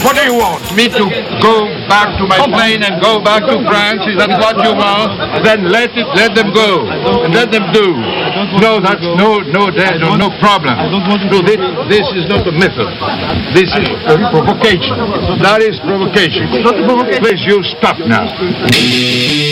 What do you want? Me to go back to my plane and go back to France? Is that what you want? Then let them go and let them do. No, that's no problem. No, this is not a method. This is a provocation. That is provocation. Please, you stop now.